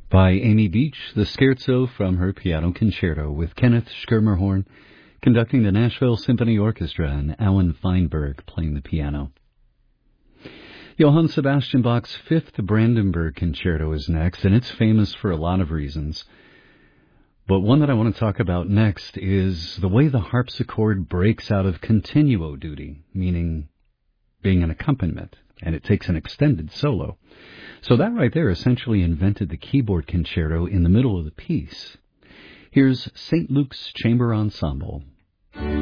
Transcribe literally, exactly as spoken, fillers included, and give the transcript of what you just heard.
By Amy Beach, the Scherzo from her Piano Concerto with Kenneth Schirmerhorn conducting the Nashville Symphony Orchestra and Alan Feinberg playing the piano. Johann Sebastian Bach's Fifth Brandenburg Concerto is next, and it's famous for a lot of reasons. But one that I want to talk about next is the way the harpsichord breaks out of continuo duty, meaning being an accompaniment, and it takes an extended solo. So that right there essentially invented the keyboard concerto in the middle of the piece. Here's Saint Luke's Chamber Ensemble